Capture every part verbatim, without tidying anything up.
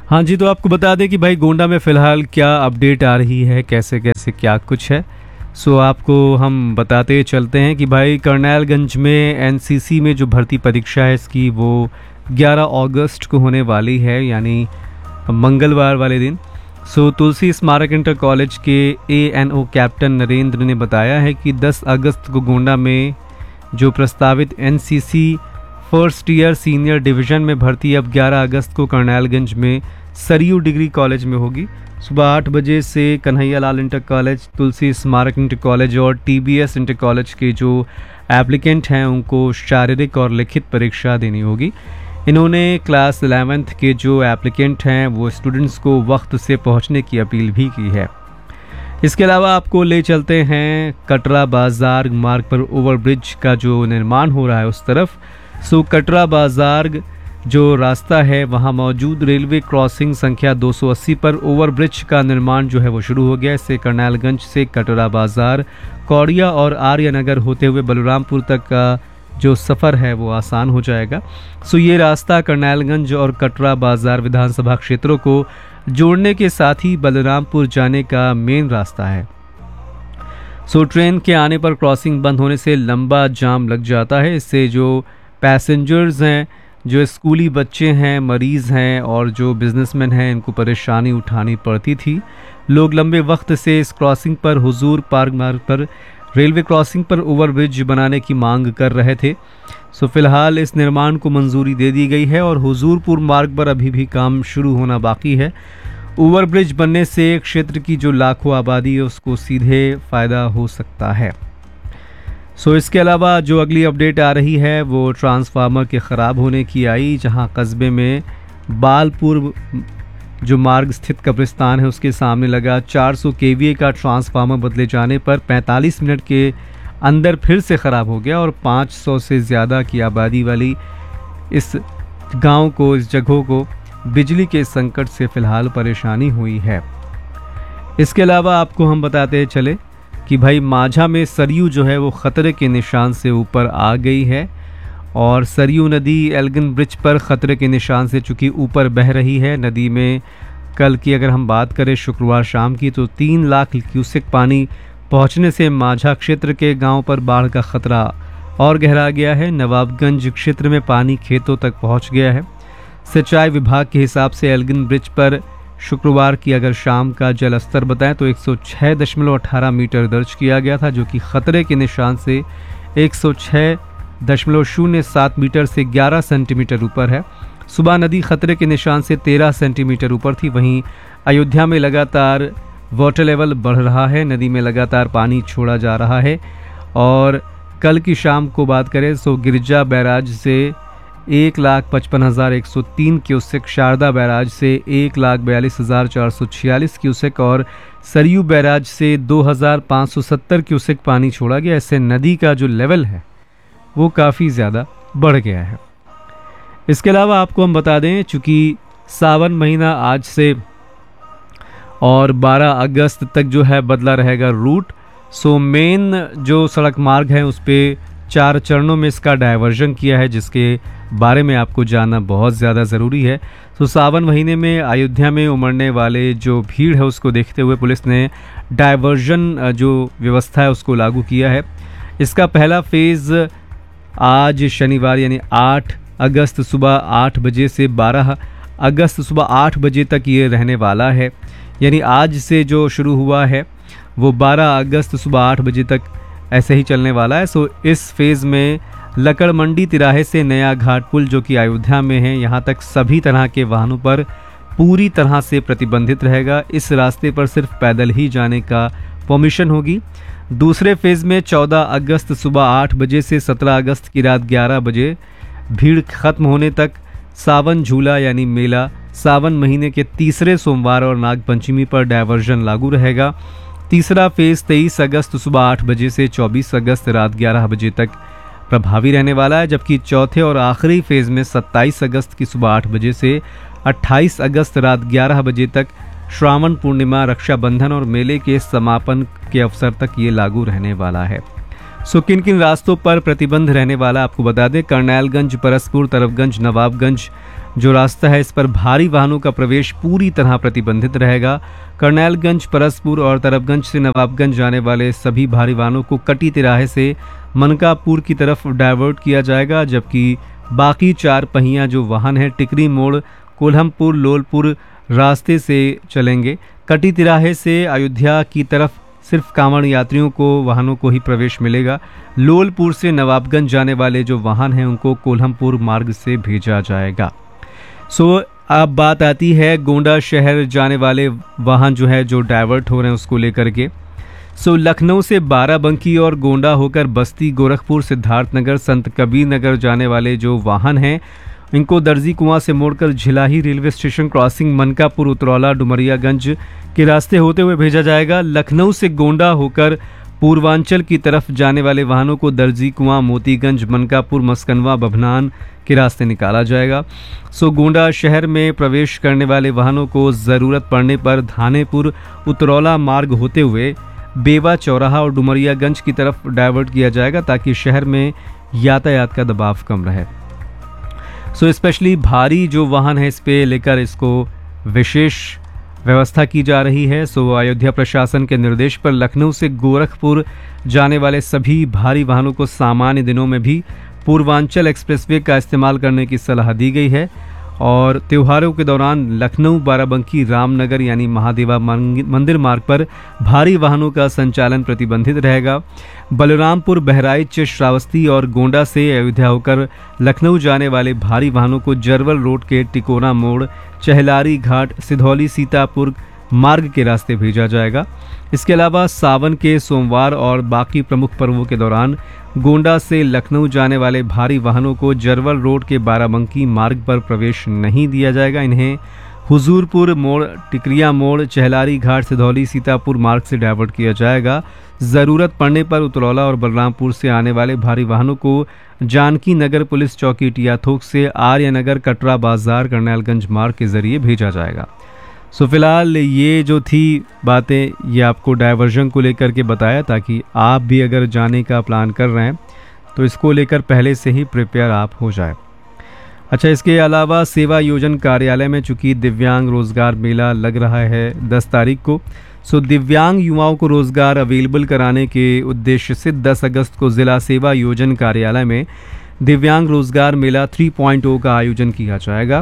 हाँ जी, तो आपको बता दें कि भाई गोंडा में फ़िलहाल क्या अपडेट आ रही है, कैसे कैसे क्या कुछ है। सो आपको हम बताते चलते हैं कि भाई करनैलगंज में एनसीसी में जो भर्ती परीक्षा है इसकी वो ग्यारह अगस्त को होने वाली है, यानी मंगलवार वाले दिन। सो तुलसी स्मारक इंटर कॉलेज के एएनओ कैप्टन नरेंद्र ने बताया है कि दस अगस्त को गोंडा में जो प्रस्तावित NCC first year senior division में भर्ती अब ग्यारह अगस्त को करनैलगंज में सरयू डिग्री कॉलेज में होगी। सुबह आठ बजे से कन्हैया लाल इंटर कॉलेज, तुलसी स्मारक इंटर कॉलेज और टीबीएस इंटर कॉलेज के जो एप्लीकेंट हैं उनको शारीरिक और लिखित परीक्षा देनी होगी। इन्होंने क्लास इलेवेंथ के जो एप्लीकेंट हैं वो स्टूडेंट्स को वक्त से पहुंचने की अपील भी की है। इसके अलावा आपको ले चलते हैं कटरा बाजार मार्ग पर ओवरब्रिज का जो निर्माण हो रहा है उस तरफ। सो कटरा बाजार जो रास्ता है वहां मौजूद रेलवे क्रॉसिंग संख्या दो सौ अस्सी पर ओवरब्रिज का निर्माण जो है वो शुरू हो गया। इससे करनैलगंज से कटरा बाजार, कौड़िया और आर्यनगर होते हुए बलरामपुर तक का जो सफ़र है वो आसान हो जाएगा। सो ये रास्ता करनैलगंज और कटरा बाजार विधानसभा क्षेत्रों को जोड़ने के साथ ही बलरामपुर जाने का मेन रास्ता है। सो ट्रेन के आने पर क्रॉसिंग बंद होने से लंबा जाम लग जाता है। इससे जो पैसेंजर्स हैं, जो स्कूली बच्चे हैं, मरीज़ हैं और जो बिजनेसमैन हैं इनको परेशानी उठानी पड़ती थी। लोग लंबे वक्त से इस क्रॉसिंग पर हुजूर पार्क मार्ग पर रेलवे क्रॉसिंग पर ओवरब्रिज बनाने की मांग कर रहे थे। सो फिलहाल इस निर्माण को मंजूरी दे दी गई है और हुजूरपुर मार्ग पर अभी भी काम शुरू होना बाकी है। ओवरब्रिज बनने से क्षेत्र की जो लाखों आबादी है उसको सीधे फ़ायदा हो सकता है। सो इसके अलावा जो अगली अपडेट आ रही है वो ट्रांसफार्मर के ख़राब होने की आई, जहां कस्बे में बालपुर जो मार्ग स्थित कब्रिस्तान है उसके सामने लगा चार सौ केवीए का ट्रांसफार्मर बदले जाने पर पैंतालीस मिनट के अंदर फिर से ख़राब हो गया और पाँच सौ से ज़्यादा की आबादी वाली इस गांव को, इस जगह को बिजली के संकट से फ़िलहाल परेशानी हुई है। इसके अलावा आपको हम बताते चले कि भाई माझा में सरयू जो है वो ख़तरे के निशान से ऊपर आ गई है और सरयू नदी एल्गिन ब्रिज पर ख़तरे के निशान से चूँकि ऊपर बह रही है। नदी में कल की अगर हम बात करें शुक्रवार शाम की तो तीन लाख क्यूसेक पानी पहुंचने से माझा क्षेत्र के गांव पर बाढ़ का खतरा और गहरा गया है। नवाबगंज क्षेत्र में पानी खेतों तक पहुंच गया है। सिंचाई विभाग के हिसाब से एल्गिन ब्रिज पर शुक्रवार की अगर शाम का जल स्तर बताएं तो एक सौ छह दशमलव अठारह मीटर दर्ज किया गया था, जो कि खतरे के निशान से एक सौ छह दशमलव शून्य सात मीटर से ग्यारह सेंटीमीटर ऊपर है। सुबह नदी खतरे के निशान से तेरह सेंटीमीटर ऊपर थी। वहीं अयोध्या में लगातार वाटर लेवल बढ़ रहा है, नदी में लगातार पानी छोड़ा जा रहा है। और कल की शाम को बात करें तो गिरजा बैराज से एक लाख पचपन हज़ार एक सौ तीन क्यूसेक, शारदा बैराज से एक लाख बयालीस हज़ार चार सौ छियालीस क्यूसेक और सरयू बैराज से दो हज़ार पाँच सौ सत्तर क्यूसेक पानी छोड़ा गया। इससे नदी का जो लेवल है वो काफ़ी ज़्यादा बढ़ गया है। इसके अलावा आपको हम बता दें चूँकि सावन महीना आज से और बारह अगस्त तक जो है बदला रहेगा रूट। सो मेन जो सड़क मार्ग है उस पर चार चरणों में इसका डायवर्जन किया है, जिसके बारे में आपको जानना बहुत ज़्यादा ज़रूरी है। तो सावन महीने में अयोध्या में उमड़ने वाले जो भीड़ है उसको देखते हुए पुलिस ने डायवर्जन जो व्यवस्था है उसको लागू किया है। इसका पहला फेज़ आज शनिवार यानी आठ अगस्त सुबह आठ बजे से बारह अगस्त सुबह आठ बजे तक ये रहने वाला है। यानी आज से जो शुरू हुआ है वो बारह अगस्त सुबह आठ बजे तक ऐसे ही चलने वाला है। सो इस फेज़ में लकड़ मंडी तिराहे से नया घाट पुल जो कि अयोध्या में है यहाँ तक सभी तरह के वाहनों पर पूरी तरह से प्रतिबंधित रहेगा। इस रास्ते पर सिर्फ पैदल ही जाने का परमिशन होगी। दूसरे फेज़ में चौदह अगस्त सुबह आठ बजे से सत्रह अगस्त की रात ग्यारह बजे भीड़ खत्म होने तक सावन झूला यानी मेला सावन महीने के तीसरे सोमवार और नागपंचमी पर डायवर्जन लागू रहेगा। तीसरा फेज़ तेईस अगस्त सुबह आठ बजे से चौबीस अगस्त रात ग्यारह बजे तक प्रभावी रहने वाला है, जबकि चौथे और आखिरी फेज़ में सत्ताईस अगस्त की सुबह आठ बजे से अट्ठाईस अगस्त रात ग्यारह बजे तक श्रावण पूर्णिमा, रक्षाबंधन और मेले के समापन के अवसर तक ये लागू रहने वाला है। सो किन किन रास्तों पर प्रतिबंध रहने वाला आपको बता दें। करनैलगंज, परसपुर, तरफगंज, नवाबगंज जो रास्ता है इस पर भारी वाहनों का प्रवेश पूरी तरह प्रतिबंधित रहेगा। करनैलगंज, परसपुर और तरफगंज से नवाबगंज जाने वाले सभी भारी वाहनों को कटी तिराहे से मनकापुर की तरफ डाइवर्ट किया जाएगा, जबकि बाकी चार पहिया जो वाहन है टिकरी मोड़, कोल्हमपुर, लोलपुर रास्ते से चलेंगे। कटी तिराहे से अयोध्या की तरफ सिर्फ कांवड़ यात्रियों को वाहनों को ही प्रवेश मिलेगा। लोलपुर से नवाबगंज जाने वाले जो वाहन हैं उनको कोल्हमपुर मार्ग से भेजा जाएगा। सो अब बात आती है गोंडा शहर जाने वाले वाहन जो है जो डाइवर्ट हो रहे हैं उसको लेकर के। सो लखनऊ से बाराबंकी और गोंडा होकर बस्ती, गोरखपुर, सिद्धार्थनगर, संत कबीर नगर जाने वाले जो वाहन हैं इनको दर्जी कुआं से मोड़कर Jhilahi railway station crossing, Mankapur, Utraula, Domariyaganj के रास्ते होते हुए भेजा जाएगा। लखनऊ से गोंडा होकर पूर्वांचल की तरफ जाने वाले वाहनों को दर्जी कुआं, मोतीगंज, मनकापुर, मस्कनवा, बभनान के रास्ते निकाला जाएगा। सो गोंडा शहर में प्रवेश करने वाले वाहनों को ज़रूरत पड़ने पर धानेपुर, उतरौला मार्ग होते हुए बेवा, चौराहा और डुमरियागंज की तरफ डाइवर्ट किया जाएगा ताकि शहर में यातायात का दबाव कम रहे। सो स्पेशली भारी जो वाहन है इस पे लेकर इसको विशेष व्यवस्था की जा रही है। सो अयोध्या प्रशासन के निर्देश पर लखनऊ से गोरखपुर जाने वाले सभी भारी वाहनों को सामान्य दिनों में भी पूर्वांचल एक्सप्रेसवे का इस्तेमाल करने की सलाह दी गई है और त्योहारों के दौरान लखनऊ, बाराबंकी, रामनगर यानी महादेवा मंदिर मार्ग पर भारी वाहनों का संचालन प्रतिबंधित रहेगा। बलरामपुर, बहराइच, श्रावस्ती और गोंडा से अयोध्या होकर लखनऊ जाने वाले भारी वाहनों को जरवल रोड के टिकोना मोड़, चहलारी घाट, सिधौली, सीतापुर मार्ग के रास्ते भेजा जाएगा। इसके अलावा सावन के सोमवार और बाकी प्रमुख पर्वों के दौरान गोंडा से लखनऊ जाने वाले भारी वाहनों को जरवल रोड के बाराबंकी मार्ग पर प्रवेश नहीं दिया जाएगा। इन्हें हुजूरपुर मोड़, टिकरिया मोड़, चहलारी घाट, सिधौली, सीतापुर मार्ग से डाइवर्ट किया जाएगा। ज़रूरत पड़ने पर उतरौला और बलरामपुर से आने वाले भारी वाहनों को जानकी नगर पुलिस चौकी टियाथोक से आर्यनगर, कटरा बाजार, करनैलगंज मार्ग के जरिए भेजा जाएगा। सो फिलहाल ये जो थी बातें ये आपको डाइवर्जन को लेकर के बताया ताकि आप भी अगर जाने का प्लान कर रहे हैं तो इसको लेकर पहले से ही प्रिपेयर आप हो जाए। अच्छा, इसके अलावा सेवा योजन कार्यालय में चूंकि दिव्यांग रोजगार मेला लग रहा है दस तारीख को, सो दिव्यांग युवाओं को रोजगार अवेलेबल कराने के उद्देश्य से दस अगस्त को जिला सेवा योजन कार्यालय में दिव्यांग रोजगार मेला थ्री पॉइंट ओ का आयोजन किया जाएगा।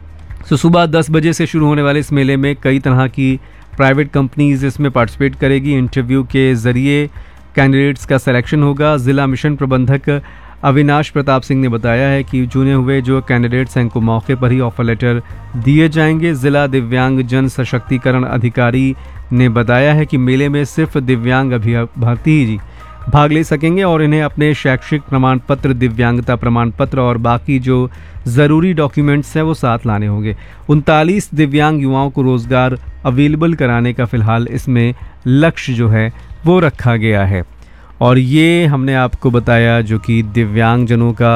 सो सुबह दस बजे से शुरू होने वाले इस मेले में कई तरह की प्राइवेट कंपनीज इसमें पार्टिसिपेट करेगी। इंटरव्यू के ज़रिए कैंडिडेट्स का सिलेक्शन होगा। ज़िला मिशन प्रबंधक अविनाश प्रताप सिंह ने बताया है कि चुने हुए जो कैंडिडेट्स हैं इनको मौके पर ही ऑफर लेटर दिए जाएंगे। ज़िला दिव्यांग जन सशक्तिकरण अधिकारी ने बताया है कि मेले में सिर्फ दिव्यांग अभ्यर्थी ही भाग ले सकेंगे और इन्हें अपने शैक्षिक प्रमाण पत्र, दिव्यांगता प्रमाण पत्र और बाकी जो ज़रूरी डॉक्यूमेंट्स हैं वो साथ लाने होंगे। उनतालीस दिव्यांग युवाओं को रोज़गार अवेलेबल कराने का फ़िलहाल इसमें लक्ष्य जो है वो रखा गया है और ये हमने आपको बताया जो कि दिव्यांगजनों का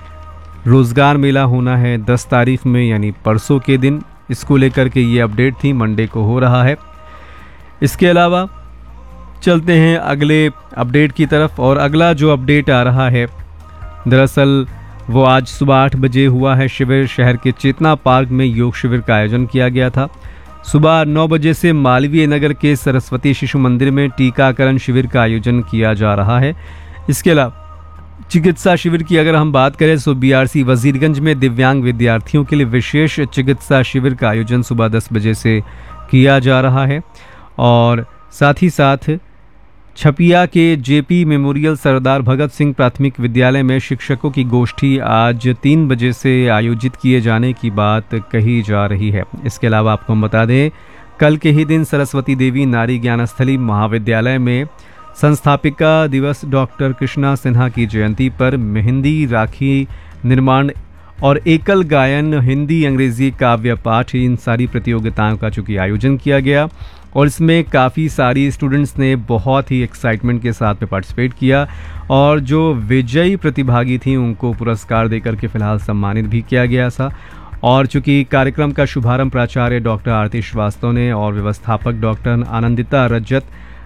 रोज़गार मेला होना है दस तारीख में यानी परसों के दिन। इसको लेकर के ये अपडेट थी, मंडे को हो रहा है। इसके अलावा चलते हैं अगले अपडेट की तरफ और अगला जो अपडेट आ रहा है दरअसल वो आज सुबह आठ बजे हुआ है। शिविर शहर के चेतना पार्क में योग शिविर का आयोजन किया गया था। सुबह नौ बजे से मालवीय नगर के सरस्वती शिशु मंदिर में टीकाकरण शिविर का आयोजन किया जा रहा है। इसके अलावा चिकित्सा शिविर की अगर हम बात करें तो बीआरसी वजीरगंज में दिव्यांग विद्यार्थियों के लिए विशेष चिकित्सा शिविर का आयोजन सुबह दस बजे से किया जा रहा है और साथ ही साथ छपिया के जेपी मेमोरियल सरदार भगत सिंह प्राथमिक विद्यालय में शिक्षकों की गोष्ठी आज तीन बजे से आयोजित किए जाने की बात कही जा रही है। इसके अलावा आपको हम बता दें कल के ही दिन सरस्वती देवी नारी ज्ञानस्थली महाविद्यालय में संस्थापिका दिवस डॉक्टर कृष्णा सिन्हा की जयंती पर मेहंदी, राखी निर्माण और एकल गायन, हिंदी अंग्रेजी काव्य पाठ, इन सारी प्रतियोगिताओं का चूँकि आयोजन किया गया और इसमें काफ़ी सारी स्टूडेंट्स ने बहुत ही एक्साइटमेंट के साथ में पार्टिसिपेट किया और जो विजयी प्रतिभागी थी उनको पुरस्कार देकर के फिलहाल सम्मानित भी किया गया था। और चूँकि कार्यक्रम का शुभारंभ प्राचार्य डॉक्टर आरती श्रीवास्तव ने और व्यवस्थापक डॉक्टर आनंदिता रजत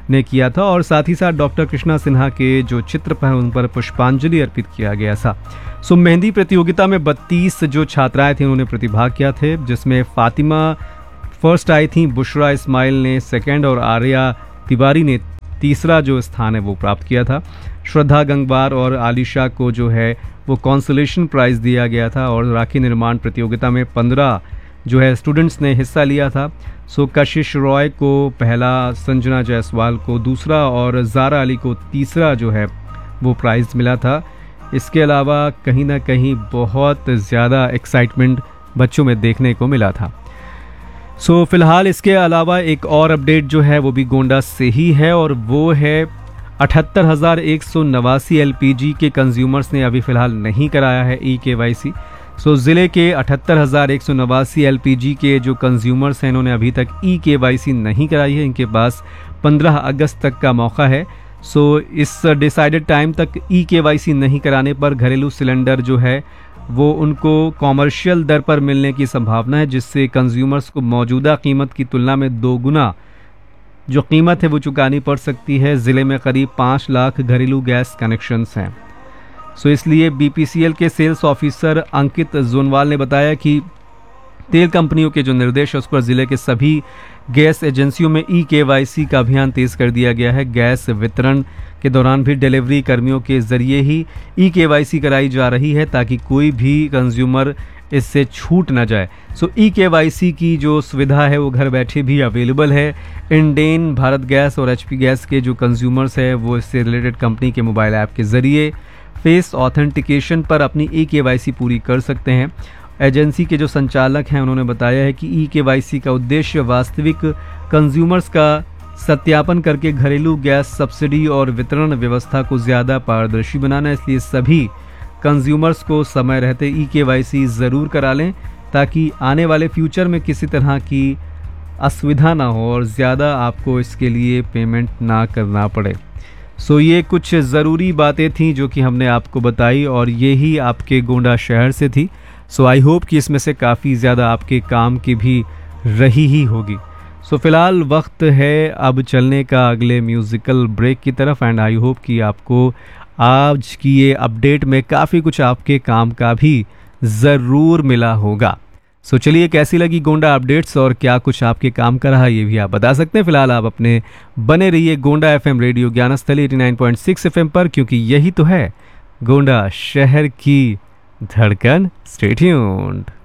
ने किया था और साथ ही साथ डॉक्टर कृष्णा सिन्हा के जो चित्र पर उन पर पुष्पांजलि अर्पित किया गया था। सो मेहंदी प्रतियोगिता में बत्तीस जो छात्राएं थी उन्होंने प्रतिभाग किया थे, जिसमें फातिमा फर्स्ट आई थी, बुशरा इस्माइल ने सेकंड और आर्या तिवारी ने तीसरा जो स्थान है वो प्राप्त किया था। श्रद्धा गंगवार और आलिशा को जो है वो कॉन्सोलेशन प्राइज दिया गया था और राखी निर्माण प्रतियोगिता में पंद्रह जो है स्टूडेंट्स ने हिस्सा लिया था। सो कशिश रॉय को पहला, संजना जायसवाल को दूसरा और ज़ारा अली को तीसरा जो है वो प्राइज़ मिला था। इसके अलावा कहीं ना कहीं बहुत ज़्यादा एक्साइटमेंट बच्चों में देखने को मिला था। सो so, फिलहाल इसके अलावा एक और अपडेट जो है वो भी गोंडा से ही है और वो है अठहत्तर हज़ार एक सौ नवासी एल पी जी के कंज्यूमर्स ने अभी फ़िलहाल नहीं कराया है ई के वाई सी। सो ज़िले के अठहत्तर हज़ार एक सौ नवासी एल पी जी के जो कंज्यूमर्स हैं इन्होंने अभी तक ई के वाई सी नहीं कराई है। इनके पास पंद्रह अगस्त तक का मौका है। सो so, इस डिसाइडेड टाइम तक ई के वाई सी नहीं कराने पर घरेलू सिलेंडर जो है वो उनको कॉमर्शियल दर पर मिलने की संभावना है, जिससे कंज्यूमर्स को मौजूदा कीमत की तुलना में दो गुना जो कीमत है वो चुकानी पड़ सकती है। ज़िले में करीब पाँच लाख घरेलू गैस कनेक्शंस हैं। सो इसलिए बी पी सी एल के सेल्स ऑफिसर अंकित जोनवाल ने बताया कि तेल कंपनियों के जो निर्देश है उस पर ज़िले के सभी गैस एजेंसियों में ई के वाई सी का अभियान तेज़ कर दिया गया है। गैस वितरण के दौरान भी डिलीवरी कर्मियों के ज़रिए ही ई के वाई सी कराई जा रही है ताकि कोई भी कंज्यूमर इससे छूट ना जाए। सो ई के वाई सी की जो सुविधा है वो घर बैठे भी अवेलेबल है। इंडेन, भारत गैस और एच पी गैस के जो कंज्यूमर्स हैं वो इससे रिलेटेड कंपनी के मोबाइल ऐप के ज़रिए फेस ऑथेंटिकेशन पर अपनी ई के वाई सी पूरी कर सकते हैं। एजेंसी के जो संचालक हैं उन्होंने बताया है कि ई के वाई सी का उद्देश्य वास्तविक कंज्यूमर्स का सत्यापन करके घरेलू गैस सब्सिडी और वितरण व्यवस्था को ज़्यादा पारदर्शी बनाना है। इसलिए सभी कंज्यूमर्स को समय रहते ई के वाई सी ज़रूर करा लें ताकि आने वाले फ्यूचर में किसी तरह की असुविधा ना हो और ज़्यादा आपको इसके लिए पेमेंट ना करना पड़े। सो ये कुछ ज़रूरी बातें थी जो कि हमने आपको बताई और ये ही आपके गोंडा शहर से थी। सो आई होप कि इसमें से काफ़ी ज़्यादा आपके काम की भी रही ही होगी। सो फिलहाल वक्त है अब चलने का अगले म्यूज़िकल ब्रेक की तरफ एंड आई होप कि आपको आज की ये अपडेट में काफ़ी कुछ आपके काम का भी ज़रूर मिला होगा। सो चलिए, कैसी लगी गोंडा अपडेट्स और क्या कुछ आपके काम का रहा ये भी आप बता सकते हैं। फिलहाल आप अपने बने रहिए Gonda F M radio Gyansthali नवासी पॉइंट सिक्स एफ एम पर, क्योंकि यही तो है गोंडा शहर की धड़कन। Stay tuned.